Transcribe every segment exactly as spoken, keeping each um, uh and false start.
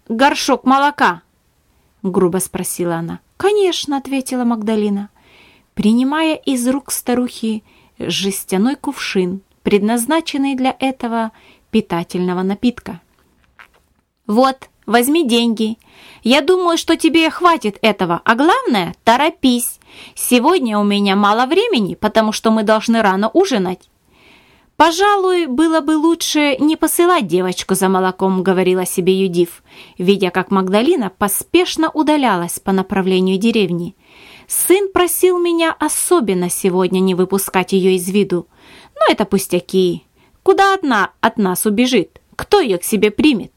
горшок молока?» — грубо спросила она. «Конечно», — ответила Магдалина, принимая из рук старухи жестяной кувшин, предназначенный для этого питательного напитка. «Вот, возьми деньги. Я думаю, что тебе хватит этого, а главное, торопись. Сегодня у меня мало времени, потому что мы должны рано ужинать». «Пожалуй, было бы лучше не посылать девочку за молоком», — говорила себе Юдиф, видя, как Магдалина поспешно удалялась по направлению деревни. «Сын просил меня особенно сегодня не выпускать ее из виду. Но это пустяки. Куда одна от нас убежит? Кто ее к себе примет?»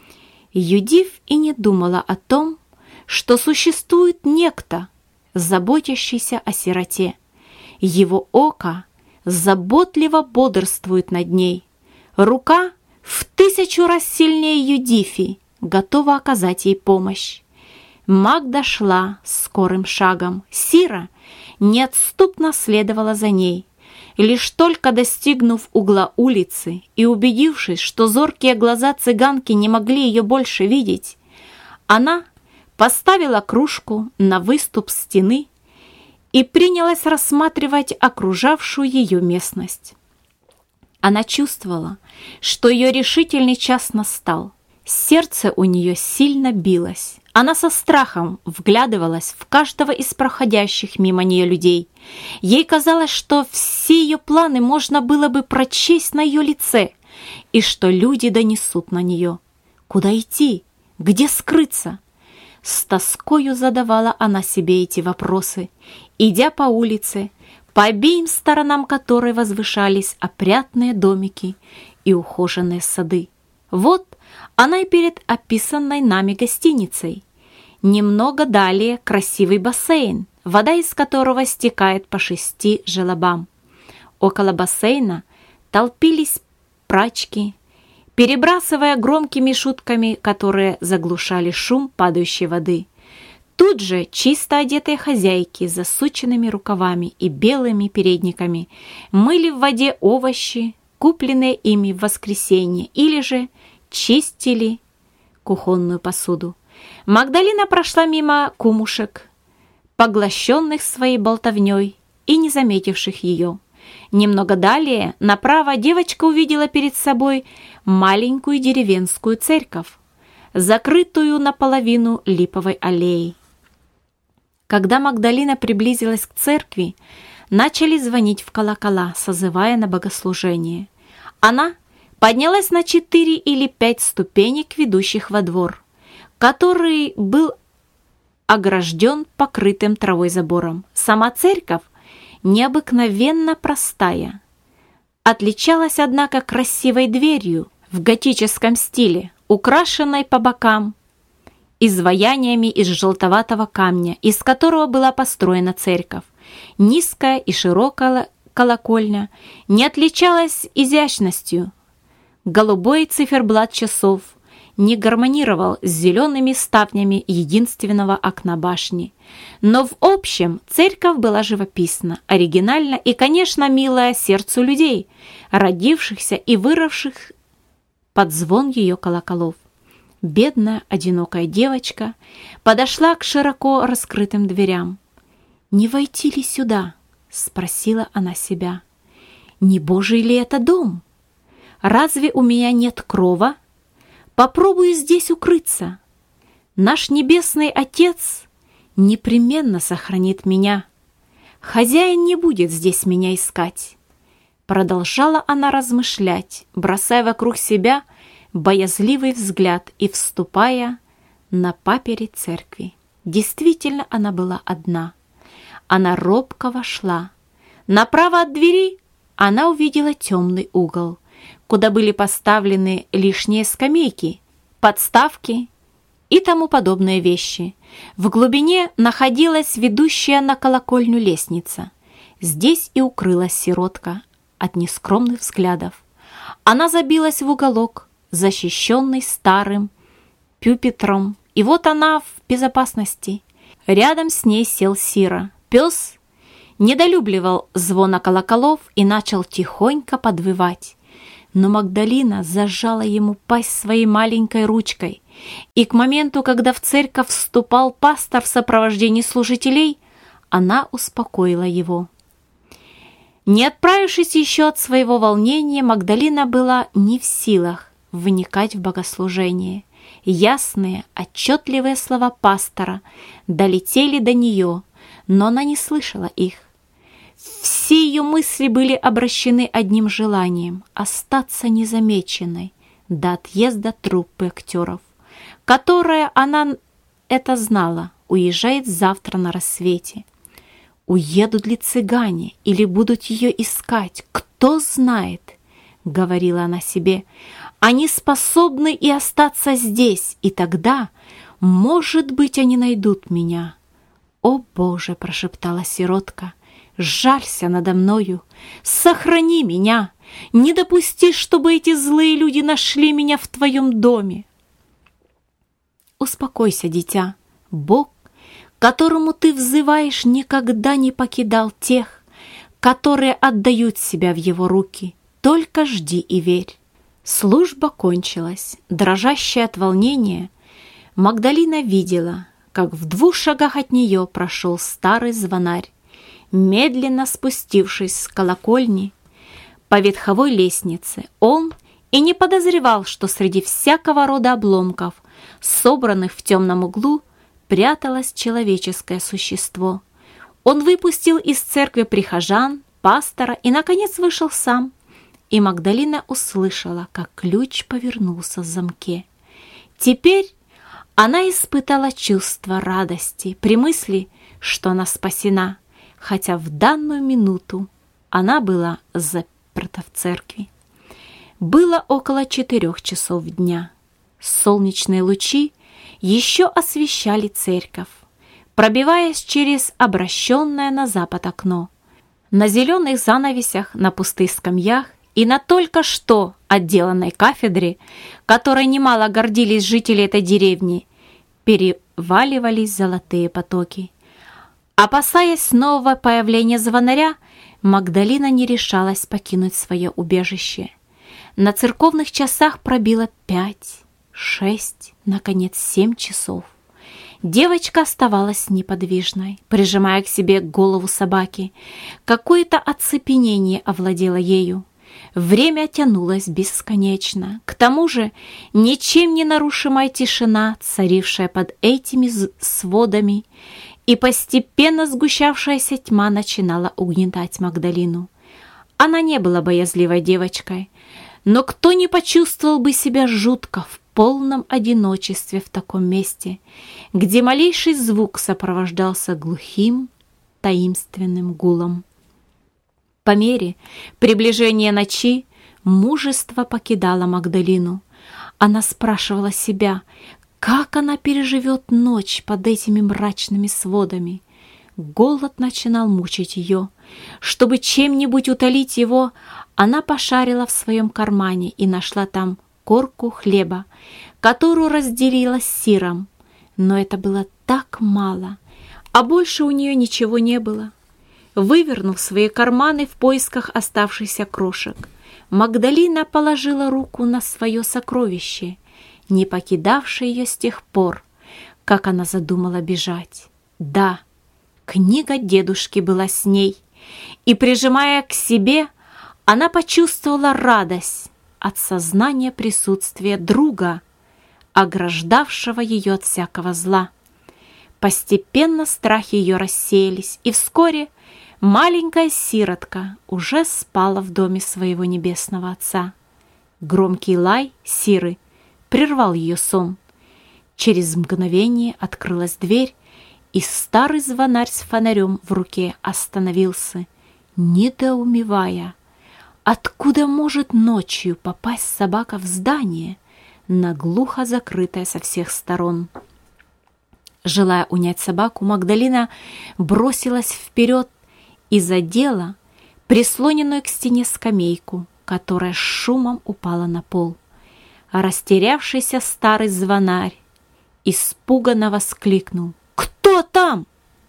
Юдиф и не думала о том, что существует некто, заботящийся о сироте. Его око заботливо бодрствует над ней. Рука в тысячу раз сильнее Юдифи, готова оказать ей помощь. Магда шла скорым шагом. Сира неотступно следовала за ней. Лишь только достигнув угла улицы и убедившись, что зоркие глаза цыганки не могли ее больше видеть, она поставила кружку на выступ стены и принялась рассматривать окружавшую ее местность. Она чувствовала, что ее решительный час настал. Сердце у нее сильно билось. Она со страхом вглядывалась в каждого из проходящих мимо нее людей. Ей казалось, что все ее планы можно было бы прочесть на ее лице, и что люди донесут на нее. Куда идти? Где скрыться? С тоскою задавала она себе эти вопросы, идя по улице, по обеим сторонам которой возвышались опрятные домики и ухоженные сады. Вот она и перед описанной нами гостиницей. Немного далее красивый бассейн, вода из которого стекает по шести желобам. Около бассейна толпились прачки, перебрасывая громкими шутками, которые заглушали шум падающей воды. Тут же чисто одетые хозяйки с засученными рукавами и белыми передниками мыли в воде овощи, купленные ими в воскресенье, или же чистили кухонную посуду. Магдалина прошла мимо кумушек, поглощенных своей болтовней и не заметивших ее. Немного далее, направо, девочка увидела перед собой маленькую деревенскую церковь, закрытую наполовину липовой аллеей. Когда Магдалина приблизилась к церкви, начали звонить в колокола, созывая на богослужение. Она поднялась на четыре или пять ступенек, ведущих во двор, который был огражден покрытым травой забором. Сама церковь, необыкновенно простая, отличалась, однако, красивой дверью в готическом стиле, украшенной по бокам изваяниями из желтоватого камня, из которого была построена церковь. Низкая и широкая колокольня не отличалась изящностью. Голубой циферблат часов не гармонировал с зелеными ставнями единственного окна башни. Но в общем церковь была живописна, оригинальна и, конечно, милая сердцу людей, родившихся и выросших под звон ее колоколов. Бедная, одинокая девочка подошла к широко раскрытым дверям. «Не войти ли сюда?» — спросила она себя. «Не Божий ли это дом? Разве у меня нет крова? Попробую здесь укрыться. Наш Небесный Отец непременно сохранит меня. Хозяин не будет здесь меня искать». Продолжала она размышлять, бросая вокруг себя боязливый взгляд и вступая на паперь церкви. Действительно, она была одна. Она робко вошла. Направо от двери она увидела темный угол, куда были поставлены лишние скамейки, подставки и тому подобные вещи. В глубине находилась ведущая на колокольню лестница. Здесь и укрылась сиротка от нескромных взглядов. Она забилась в уголок, защищенный старым пюпитром, и вот она в безопасности. Рядом с ней сел Сира. Пес недолюбливал звона колоколов и начал тихонько подвывать. Но Магдалина зажала ему пасть своей маленькой ручкой. и к моменту, когда в церковь вступал пастор в сопровождении служителей, она успокоила его. Не отправившись еще от своего волнения, Магдалина была не в силах вникать в богослужение. Ясные, отчетливые слова пастора долетели до нее, но она не слышала их. Все ее мысли были обращены одним желанием — остаться незамеченной до отъезда труппы актеров, которая, она это знала, уезжает завтра на рассвете. «Уедут ли цыгане или будут ее искать? Кто знает?» — говорила она себе. «Они способны и остаться здесь, и тогда, может быть, они найдут меня». «О, Боже!» — прошептала сиротка. «Жалься надо мною, сохрани меня, не допусти, чтобы эти злые люди нашли меня в твоем доме». Успокойся, дитя, Бог, которому ты взываешь, никогда не покидал тех, которые отдают себя в его руки. Только жди и верь. Служба кончилась. Дрожащая от волнения, Магдалина видела, как в двух шагах от нее прошел старый звонарь, медленно спустившись с колокольни по ветховой лестнице. Он и не подозревал, что среди всякого рода обломков, собранных в темном углу, пряталось человеческое существо. Он выпустил из церкви прихожан, пастора и, наконец, вышел сам. И Магдалина услышала, как ключ повернулся в замке. Теперь она испытала чувство радости при мысли, что она спасена, хотя в данную минуту она была заперта в церкви. Было около четырех часов дня. Солнечные лучи еще освещали церковь, пробиваясь через обращенное на запад окно. На зеленых занавесях, на пустых скамьях и на только что отделанной кафедре, которой немало гордились жители этой деревни, переваливались золотые потоки. Опасаясь нового появления звонаря, Магдалина не решалась покинуть свое убежище. На церковных часах пробило пять, шесть, наконец, семь часов. Девочка оставалась неподвижной, прижимая к себе голову собаки. Какое-то оцепенение овладело ею. Время тянулось бесконечно. К тому же ничем не нарушимая тишина, царившая под этими сводами, и постепенно сгущавшаяся тьма начинала угнетать Магдалину. Она не была боязливой девочкой, но кто не почувствовал бы себя жутко в полном одиночестве в таком месте, где малейший звук сопровождался глухим, таинственным гулом. По мере приближения ночи мужество покидало Магдалину. Она спрашивала себя, как она переживет ночь под этими мрачными сводами. Голод начинал мучить ее. Чтобы чем-нибудь утолить его, она пошарила в своем кармане и нашла там корку хлеба, которую разделила с сиром. Но это было так мало, а больше у нее ничего не было. Вывернув свои карманы в поисках оставшихся крошек, Магдалина положила руку на свое сокровище, не покидавшее ее с тех пор, как она задумала бежать. Да, книга дедушки была с ней, и, прижимая к себе, она почувствовала радость от сознания присутствия друга, ограждавшего ее от всякого зла. Постепенно страхи ее рассеялись, и вскоре маленькая сиротка уже спала в доме своего небесного отца. Громкий лай сиры прервал ее сон. Через мгновение открылась дверь, и старый звонарь с фонарем в руке остановился, недоумевая, откуда может ночью попасть собака в здание, наглухо закрытое со всех сторон. Желая унять собаку, Магдалина бросилась вперед и задела прислоненную к стене скамейку, которая с шумом упала на пол. Растерявшийся старый звонарь испуганно воскликнул: «Кто там?»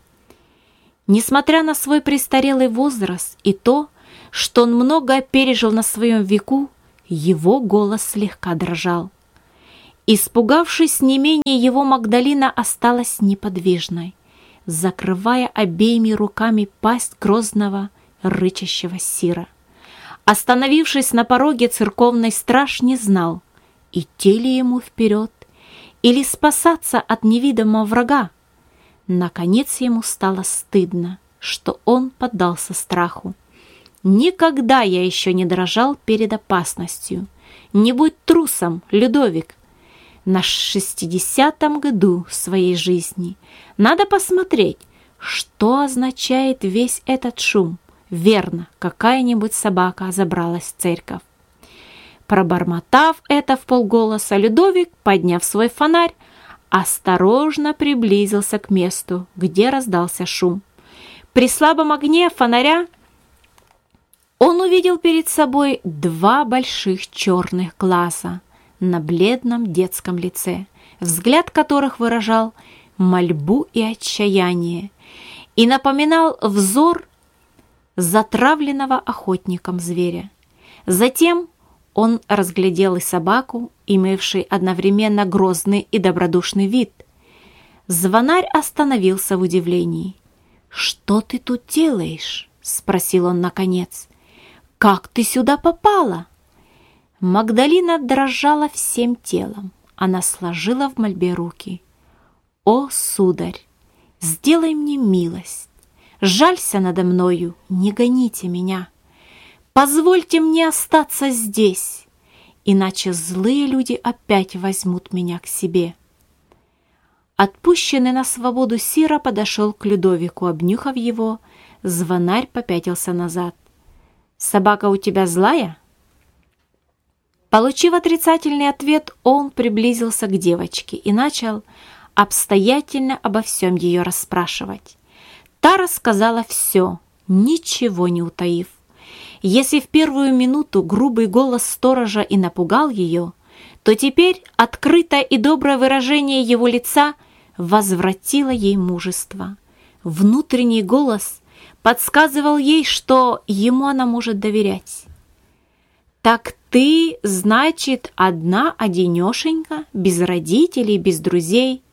Несмотря на свой престарелый возраст и то, что он многое пережил на своем веку, его голос слегка дрожал. Испугавшись не менее его, Магдалина осталась неподвижной, закрывая обеими руками пасть грозного, рычащего Сира. Остановившись на пороге, церковный страж не знал, идти ли ему вперед или спасаться от невидимого врага. Наконец ему стало стыдно, что он поддался страху. «Никогда я еще не дрожал перед опасностью. Не будь трусом, Людовик. На шестидесятом году своей жизни надо посмотреть, что означает весь этот шум. Верно, какая-нибудь собака забралась в церковь». Пробормотав это вполголоса, Людовик, подняв свой фонарь, осторожно приблизился к месту, где раздался шум. При слабом огне фонаря он увидел перед собой два больших черных глаза на бледном детском лице, взгляд которых выражал мольбу и отчаяние и напоминал взор затравленного охотником зверя. Затем он разглядел и собаку, имевший одновременно грозный и добродушный вид. Звонарь остановился в удивлении. «Что ты тут делаешь?» — спросил он наконец. «Как ты сюда попала?» Магдалина дрожала всем телом. Она сложила в мольбе руки. «О, сударь, сделай мне милость, жалься надо мною, не гоните меня. Позвольте мне остаться здесь, иначе злые люди опять возьмут меня к себе». Отпущенный на свободу Сира подошел к Людовику. Обнюхав его, звонарь попятился назад. «Собака у тебя злая?» Получив отрицательный ответ, он приблизился к девочке и начал обстоятельно обо всем ее расспрашивать. Та рассказала все, ничего не утаив. Если в первую минуту грубый голос сторожа и напугал ее, то теперь открытое и доброе выражение его лица возвратило ей мужество. Внутренний голос подсказывал ей, что ему она может доверять. «Так ты, значит, одна-одинешенька, без родителей, без друзей?»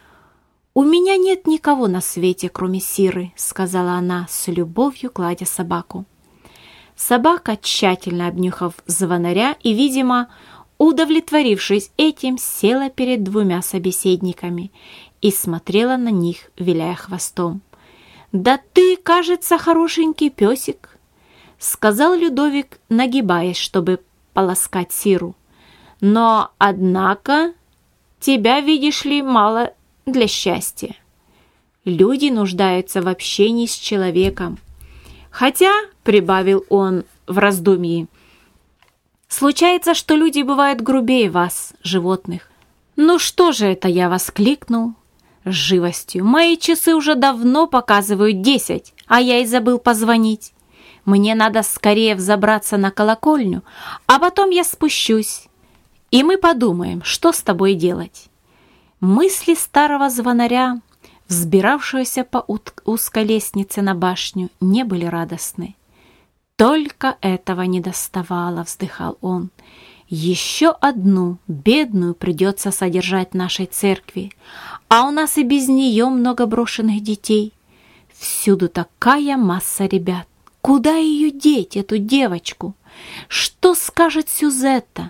«У меня нет никого на свете, кроме Сиры», — сказала она, с любовью гладя собаку. Собака, тщательно обнюхав звонаря и, видимо, удовлетворившись этим, села перед двумя собеседниками и смотрела на них, виляя хвостом. «Да ты, кажется, хорошенький песик», — сказал Людовик, нагибаясь, чтобы поласкать Сиру. «Но, однако, тебя, видишь ли, мало для счастья. Люди нуждаются в общении с человеком. Хотя, — прибавил он в раздумье, — случается, что люди бывают грубее вас, животных». «Ну что же это?» — я воскликнул с живостью. «Мои часы уже давно показывают десять, а я и забыл позвонить. Мне надо скорее взобраться на колокольню, а потом я спущусь, и мы подумаем, что с тобой делать». Мысли старого звонаря, взбиравшегося по узкой лестнице на башню, не были радостны. «Только этого не доставало», — вздыхал он. «Еще одну бедную придется содержать нашей церкви, а у нас и без нее много брошенных детей. Всюду такая масса ребят. Куда ее деть, эту девочку? Что скажет Сюзетта?»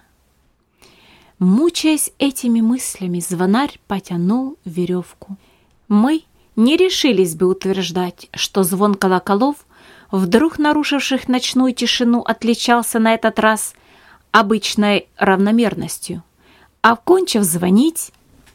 Мучаясь этими мыслями, звонарь потянул веревку. Мы не решились бы утверждать, что звон колоколов, вдруг нарушивших ночную тишину, отличался на этот раз обычной равномерностью. А кончив звонить,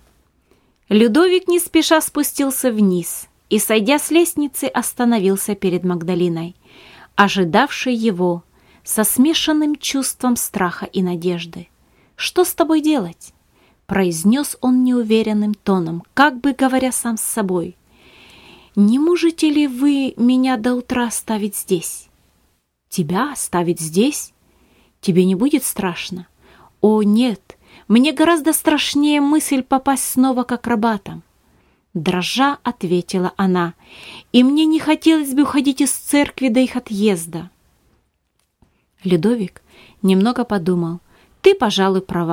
Людовик не спеша спустился вниз и, сойдя с лестницы, остановился перед Магдалиной, ожидавшей его со смешанным чувством страха и надежды. «Что с тобой делать?» — произнес он неуверенным тоном, как бы говоря сам с собой. «Не можете ли вы меня до утра оставить здесь?» «Тебя оставить здесь? Тебе не будет страшно?» «О, нет, мне гораздо страшнее мысль попасть снова к акробатам». Дрожа ответила она, «и мне не хотелось бы уходить из церкви до их отъезда». Людовик немного подумал. «Ты, пожалуй, права», —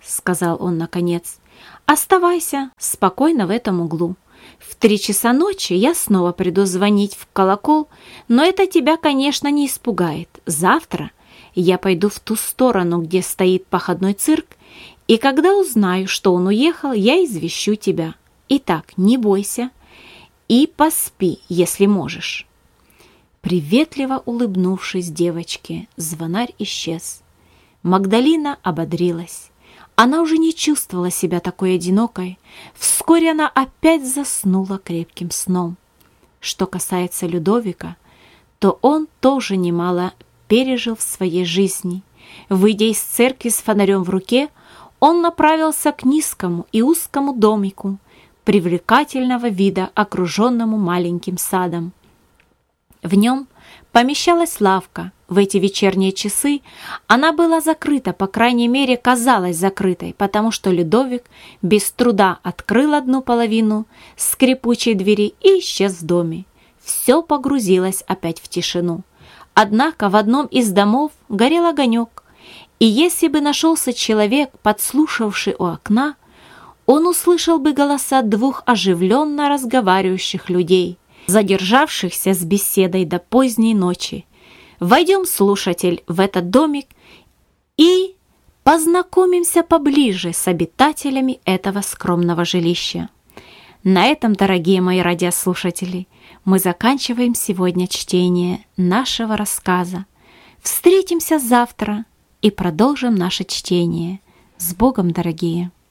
сказал он наконец, — «оставайся спокойно в этом углу. В три часа ночи я снова приду звонить в колокол, но это тебя, конечно, не испугает. Завтра я пойду в ту сторону, где стоит походной цирк, и когда узнаю, что он уехал, я извещу тебя. Итак, не бойся и поспи, если можешь». Приветливо улыбнувшись девочке, звонарь исчез. Магдалина ободрилась. Она уже не чувствовала себя такой одинокой. Вскоре она опять заснула крепким сном. Что касается Людовика, то он тоже немало пережил в своей жизни. Выйдя из церкви с фонарем в руке, он направился к низкому и узкому домику, привлекательного вида, окруженному маленьким садом. В нем помещалась лавка. В эти вечерние часы она была закрыта, по крайней мере, казалась закрытой, потому что Людовик без труда открыл одну половину скрипучей двери и исчез в доме. Все погрузилось опять в тишину. Однако в одном из домов горел огонек, и если бы нашелся человек, подслушавший у окна, он услышал бы голоса двух оживленно разговаривающих людей, задержавшихся с беседой до поздней ночи. Войдем, слушатель, в этот домик и познакомимся поближе с обитателями этого скромного жилища. На этом, дорогие мои радиослушатели, мы заканчиваем сегодня чтение нашего рассказа. Встретимся завтра и продолжим наше чтение. С Богом, дорогие!